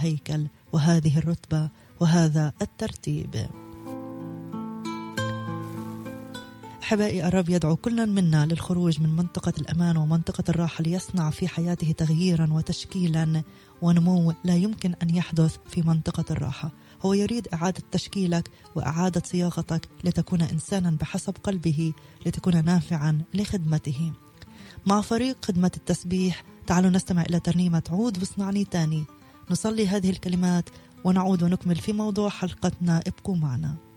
الهيكل وهذه الرتبة وهذا الترتيب. أحبائي، الرب يدعو كل منا للخروج من منطقة الأمان ومنطقة الراحة ليصنع في حياته تغييرا وتشكيلا ونمو لا يمكن أن يحدث في منطقة الراحة. هو يريد إعادة تشكيلك وإعادة صياغتك لتكون إنسانا بحسب قلبه، لتكون نافعا لخدمته. مع فريق خدمة التسبيح تعالوا نستمع إلى ترنيمة عود واصنعني تاني، نصلي هذه الكلمات ونعود ونكمل في موضوع حلقتنا. ابقوا معنا.